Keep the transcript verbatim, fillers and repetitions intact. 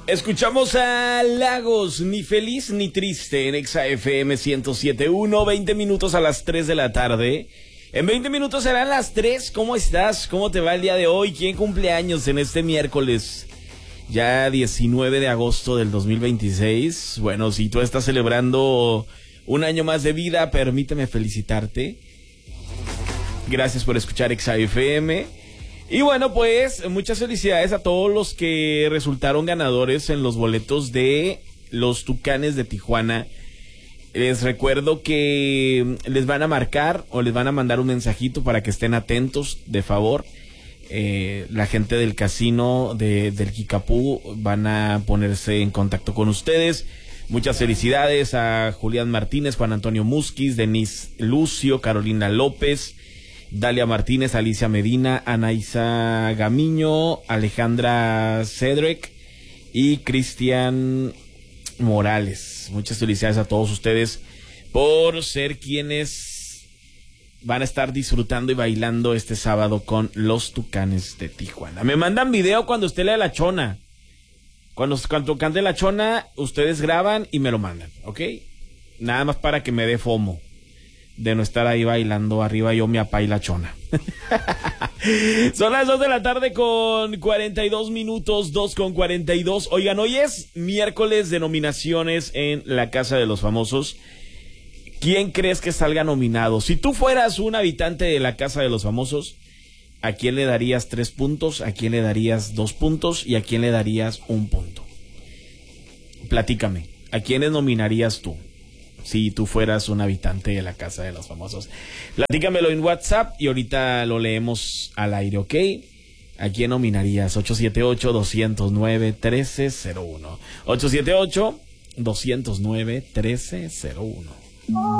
Escuchamos a Lagos, ni feliz ni triste, en Exa F M ciento siete punto uno, veinte minutos a las tres de la tarde. En veinte minutos serán las tres. ¿Cómo estás? ¿Cómo te va el día de hoy? ¿Quién cumple años en este miércoles? Ya diecinueve de agosto del dos mil veintiséis. Bueno, si tú estás celebrando un año más de vida, permíteme felicitarte. Gracias por escuchar Exa F M. Y bueno, pues muchas felicidades a todos los que resultaron ganadores en los boletos de los Tucanes de Tijuana. Les recuerdo que les van a marcar o les van a mandar un mensajito para que estén atentos, de favor. Eh, la gente del casino de, del Kickapoo van a ponerse en contacto con ustedes. Muchas felicidades a Julián Martínez, Juan Antonio Musquiz, Denise Lucio, Carolina López, Dalia Martínez, Alicia Medina, Anaísa Gamiño, Alejandra Cedric y Cristian Morales. Muchas felicidades a todos ustedes por ser quienes van a estar disfrutando y bailando este sábado con los Tucanes de Tijuana. Me mandan video cuando usted lea La Chona. Cuando, cuando cante La Chona, ustedes graban y me lo mandan, ¿ok? Nada más para que me dé fomo de no estar ahí bailando arriba yo mi apá y La Chona. Son las dos de la tarde con cuarenta y dos minutos, dos con cuarenta y dos. Oigan, hoy es miércoles de nominaciones en la Casa de los Famosos. ¿Quién crees que salga nominado? Si tú fueras un habitante de la Casa de los Famosos, ¿a quién le darías tres puntos? ¿A quién le darías dos puntos? ¿Y a quién le darías un punto? Platícame, ¿a quiénes nominarías tú si tú fueras un habitante de la Casa de los Famosos? Platícamelo en WhatsApp y ahorita lo leemos al aire, ¿ok? ¿A quién nominarías? ocho siete ocho, dos cero nueve, uno tres cero uno. ocho siete ocho, dos cero nueve, uno tres cero uno.